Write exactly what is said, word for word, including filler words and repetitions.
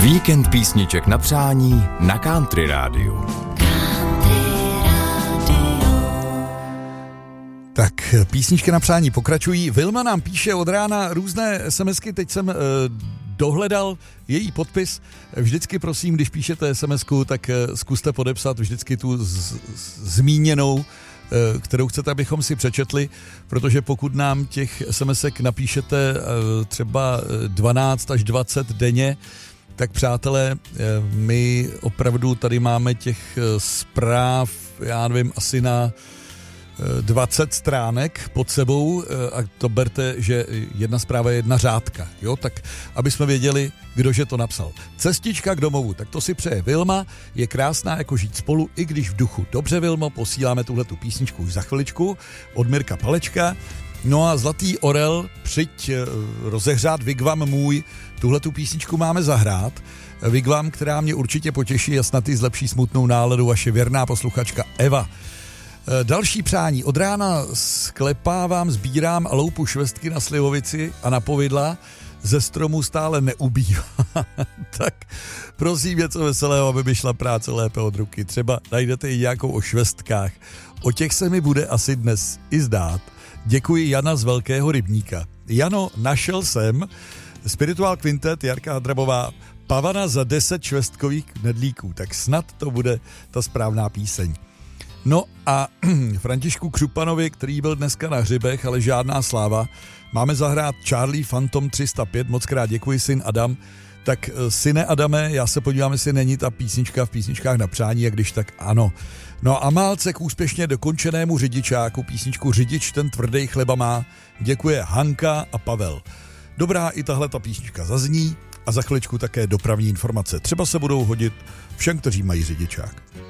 Víkend písniček na přání na Country Rádiu. Tak písničky na přání pokračují. Vilma nám píše od rána různé SMSky, teď jsem e, dohledal její podpis. Vždycky prosím, když píšete SMSku, tak e, zkuste podepsat vždycky tu z, z, zmíněnou, e, kterou chcete, abychom si přečetli, protože pokud nám těch SMSek napíšete e, třeba dvanáct až dvacet denně, tak přátelé, e, my opravdu tady máme těch zpráv, já nevím, asi na dvacet stránek pod sebou a to berte, že jedna zpráva je jedna řádka, jo, tak aby jsme věděli, kdože to napsal. Cestička k domovu, tak to si přeje Vilma, je krásná jako žít spolu, i když v duchu. Dobře, Vilmo, posíláme tuhletu písničku už za chviličku od Mirka Palečka. No a Zlatý orel, přijď rozehřát Vigvam můj, tuhletu písničku máme zahrát. Vigvam, která mě určitě potěší a snad i zlepší smutnou náladu vaše věrná posluchačka Eva. Další přání. Od rána sklepávám, sbírám a loupu švestky na slivovici a na povidla. Ze stromu stále neubývá. Tak prosím něco veselého, aby mi šla práce lépe od ruky. Třeba najdete i nějakou o švestkách. O těch se mi bude asi dnes i zdát. Děkuji, Jana z Velkého Rybníka. Jano, našel jsem Spiritual Quintet, Jarka Hadrabová, Pavana za deset švestkových knedlíků. Tak snad to bude ta správná píseň. No a Františku Křupanovi, který byl dneska na hřibech, ale žádná sláva, máme zahrát Charlie Phantom tři sta pět, moc krát děkuji, syn Adam. Tak syne Adame, já se podívám, jestli není ta písnička v písničkách na přání, a když tak ano. No a Málce k úspěšně dokončenému řidičáku, písničku Řidič ten tvrdý chleba má, děkuje Hanka a Pavel. Dobrá, i tahle ta písnička zazní a za chviličku také dopravní informace. Třeba se budou hodit všem, kteří mají řidičák.